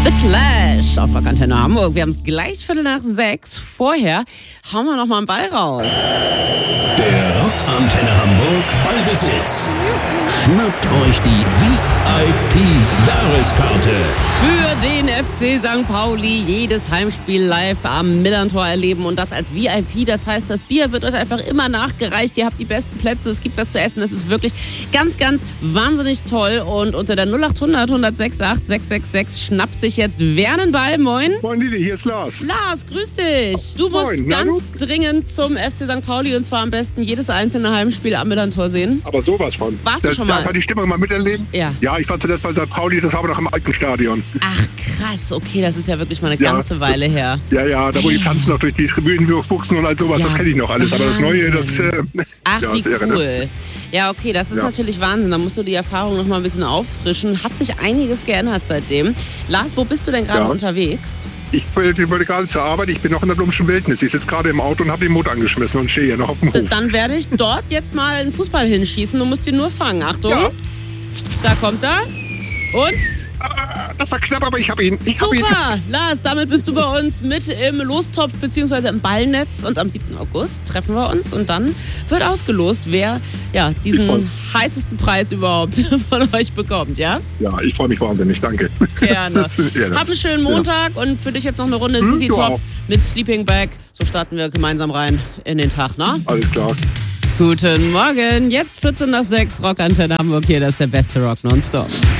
The Clash auf Rockantenne Hamburg. Wir haben es gleich 5:45. Vorher hauen wir noch mal einen Ball raus. Der Rockantenne Hamburg Ballbesitz. Schnappt euch die VIP-Jahreskarte. Für den FC St. Pauli jedes Heimspiel live am Millerntor erleben und das als VIP. Das heißt, das Bier wird euch einfach immer nachgereicht. Ihr habt die besten Plätze, es gibt was zu essen. Das ist wirklich ganz, ganz wahnsinnig toll. Und unter der 0800 168 666 schnappt sich jetzt wer einen Ball. Moin. Moin Lili, hier ist Lars. Lars, grüß dich. Du musst Moin, ganz dringend zum FC St. Pauli und zwar am besten jedes einzelne Heimspiel am Millerntor sehen. Aber sowas von. Warst du schon mal? Darf man die Stimmung mal miterleben? Ja. Ja, ich war zuletzt bei St. Pauli, das war aber noch im alten Stadion. Ach krass, okay, das ist ja wirklich mal eine ganze Weile her. Ja, da wo die Pflanzen noch durch die Tribünen wuchsen und all sowas, Ja, das kenne ich noch alles. Aber das Neue, das Ach, ja, wie ist irre, ne? cool. Ja, okay, das ist natürlich Wahnsinn. Da musst du die Erfahrung noch mal ein bisschen auffrischen. Hat sich einiges geändert seitdem. Lars, wo bist du denn gerade unterwegs? Ich wollte gerade zur Arbeit, ich bin noch in der Blumschen Wildnis. Ich sitze gerade im Auto und habe den Motor angeschmissen und stehe hier noch auf dem Hof. Dann werde ich dort jetzt mal einen Fußball hinschießen. Du musst ihn nur fangen. Achtung. Ja. Da kommt er. Und? Das war knapp, aber ich habe ihn. Super, Lars, damit bist du bei uns mit im Lostopf bzw. im Ballnetz und am 7. August treffen wir uns und dann wird ausgelost, wer diesen heißesten Preis überhaupt von euch bekommt, ja? Ja, ich freue mich wahnsinnig, danke. Gerne. Hab einen schönen Montag und für dich jetzt noch eine Runde Sissy Top auch. mit Sleeping Bag. So starten wir gemeinsam rein in den Tag, ne? Alles klar. Guten Morgen, jetzt 14:06, Rockantenne Hamburg hier, das ist der beste Rock nonstop.